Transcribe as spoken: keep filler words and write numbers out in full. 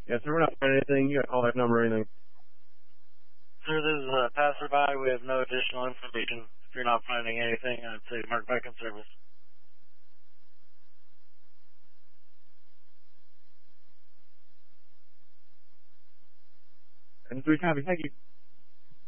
Yes, sir, we're not finding anything. You got a callback number or anything? Sir, this is a passerby. We have no additional information. If you're not finding anything, I'd say mark back in service. And three copies. Thank you.